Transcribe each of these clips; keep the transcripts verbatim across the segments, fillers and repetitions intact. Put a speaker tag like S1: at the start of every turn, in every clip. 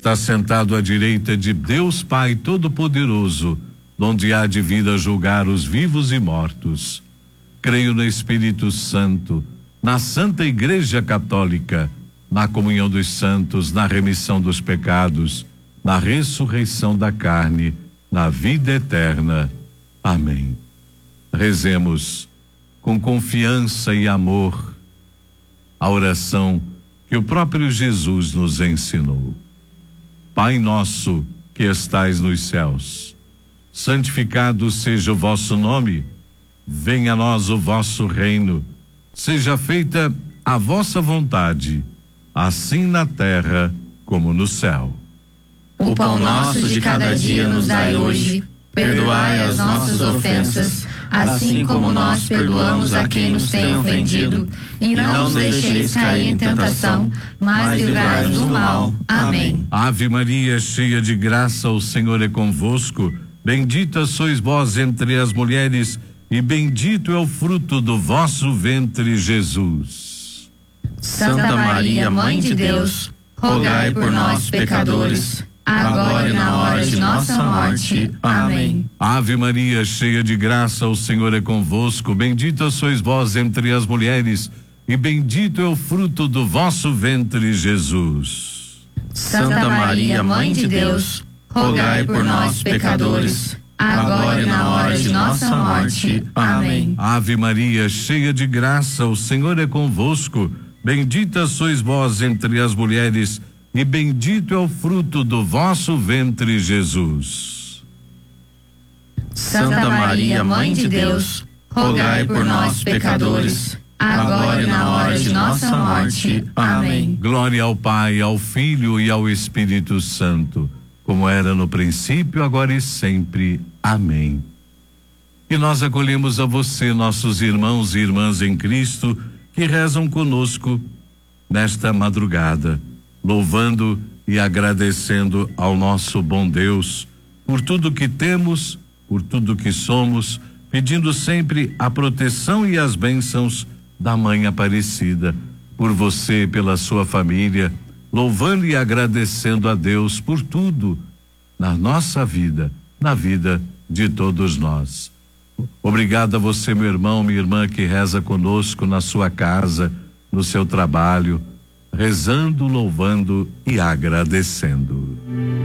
S1: está sentado à direita de Deus Pai Todo-Poderoso, donde há de vir a julgar os vivos e mortos. Creio no Espírito Santo, na Santa Igreja Católica, na comunhão dos santos, na remissão dos pecados, na ressurreição da carne, na vida eterna. Amém. Rezemos com confiança e amor a oração que o próprio Jesus nos ensinou. Pai nosso que estais nos céus, santificado seja o vosso nome, venha a nós o vosso reino, seja feita a vossa vontade, assim na terra como no céu.
S2: O pão nosso de cada dia nos dai hoje, perdoai as nossas ofensas, assim como nós perdoamos a quem nos tem ofendido, e não nos deixeis cair em tentação, mas livrai-nos do mal. Amém.
S1: Ave Maria, cheia de graça, o Senhor é convosco, bendita sois vós entre as mulheres, e bendito é o fruto do vosso ventre, Jesus.
S2: Santa Maria, Mãe de Deus, rogai por nós, pecadores, agora e na hora de nossa morte. Amém.
S1: Ave Maria, cheia de graça, o Senhor é convosco, bendita sois vós entre as mulheres, e bendito é o fruto do vosso ventre, Jesus.
S2: Santa Maria, Mãe de Deus, rogai por nós, pecadores, agora e na hora de nossa morte. Amém.
S1: Ave Maria, cheia de graça, o Senhor é convosco, bendita sois vós entre as mulheres, e bendito é o fruto do vosso ventre, Jesus.
S2: Santa Maria, Mãe de Deus, rogai por nós, pecadores, agora e na hora de nossa morte. Amém.
S1: Glória ao Pai, ao Filho e ao Espírito Santo, como era no princípio, agora e sempre. Amém. E nós acolhemos a você, nossos irmãos e irmãs em Cristo, que rezam conosco nesta madrugada, louvando e agradecendo ao nosso bom Deus por tudo que temos, por tudo que somos, pedindo sempre a proteção e as bênçãos da Mãe Aparecida, por você, pela sua família, louvando e agradecendo a Deus por tudo na nossa vida, na vida de todos nós. Obrigado a você, meu irmão, minha irmã, que reza conosco na sua casa, no seu trabalho, rezando, louvando e agradecendo.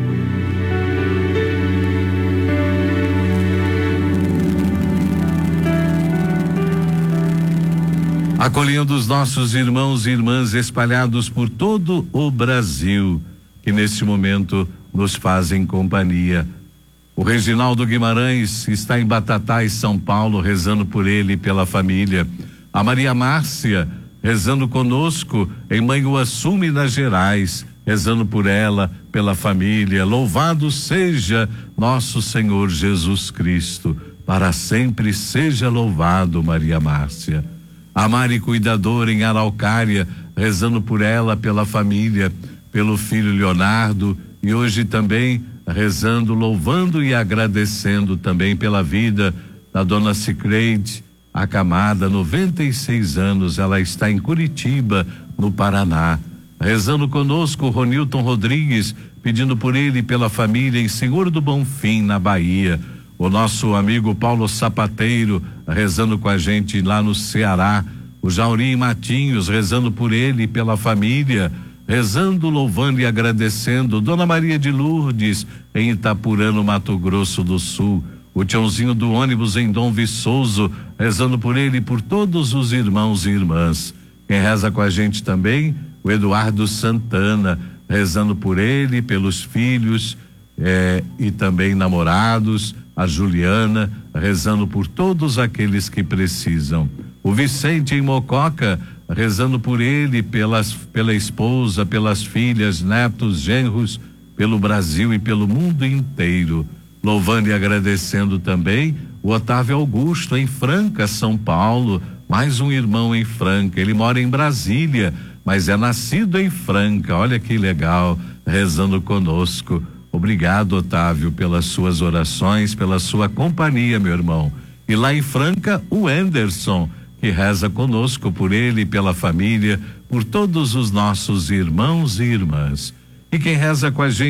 S1: Acolhendo os nossos irmãos e irmãs espalhados por todo o Brasil, que neste momento nos fazem companhia. O Reginaldo Guimarães está em Batatais, São Paulo, rezando por ele e pela família. A Maria Márcia, rezando conosco em Manhuaçu, Minas Gerais, rezando por ela, pela família. Louvado seja nosso Senhor Jesus Cristo, para sempre seja louvado, Maria Márcia. A Mari Cuidadora em Araucária, rezando por ela, pela família, pelo filho Leonardo, e hoje também rezando, louvando e agradecendo também pela vida da dona Cicleide Acamada, noventa e seis anos, ela está em Curitiba, no Paraná, rezando conosco o Ronilton Rodrigues, pedindo por ele e pela família em Senhor do Bonfim, na Bahia. O nosso amigo Paulo Sapateiro, rezando com a gente lá no Ceará. O Jaurim Matinhos, rezando por ele e pela família, rezando, louvando e agradecendo. Dona Maria de Lourdes, em Itapurã, no Mato Grosso do Sul. O Tiãozinho do ônibus em Dom Viçoso, rezando por ele e por todos os irmãos e irmãs. Quem reza com a gente também, o Eduardo Santana, rezando por ele, pelos filhos eh, e também namorados. A Juliana, rezando por todos aqueles que precisam. O Vicente em Mococa, rezando por ele, pelas, pela esposa, pelas filhas, netos, genros, pelo Brasil e pelo mundo inteiro. Louvando e agradecendo também o Otávio Augusto em Franca, São Paulo, mais um irmão em Franca. Ele mora em Brasília, mas é nascido em Franca. Olha que legal, rezando conosco. Obrigado, Otávio, pelas suas orações, pela sua companhia, meu irmão. E lá em Franca, o Anderson, que reza conosco por ele, pela família, por todos os nossos irmãos e irmãs. E quem reza com a gente